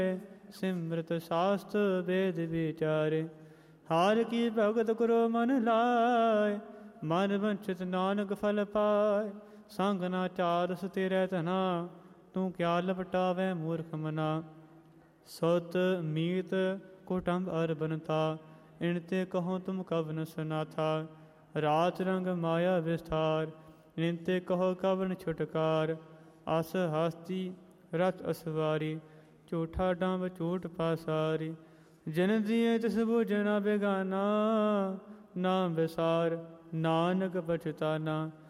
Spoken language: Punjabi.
ਸਿਮਰਤ ਸਾਸਤ ਵੇਦ ਵਿਚਾਰੇ। ਹਾਰ ਕੀ ਭਗਤ ਕਰੋ ਮਨ ਲਾਇ, ਮਨ ਵੰਚਿਤ ਨਾਨਕ ਫਲ ਪਾਏ। ਸੰਗ ਨਾ ਚਾਰਸ ਤੇਰੇ ਧਨਾ, ਤੂੰ ਕਿਆ ਲਪਟਾਵੈ ਮੂਰਖ ਮਨਾ। ਸੁਤ ਮੀਤ ਕੁਟੰਬ ਅਰ ਬਨਤਾ, ਇਣ ਤੇ ਕਹੋ ਤੁਮ ਕਵਨ ਸੁਨਾਥਾ। ਰਾਤ ਰੰਗ ਮਾਇਆ ਵਿਸਥਾਰ, ਇਣ ਤੇ ਕਹੋ ਕਵਨ ਛੁਟਕਾਰ। ਅਸ ਹਸਤੀ ਰਥ ਅਸਵਾਰੀ, ਝੂਠਾ ਡੰਬ ਝੂਠ ਪਾਸਾਰੀ। ਜਿਨ ਦੀਏ ਤਿਸ ਬੁਝਣਾ ਬੇਗਾਨਾ, ਨਾਮ ਵਿਸਾਰ ਨਾਨਕ ਪਛਤਾਨਾ।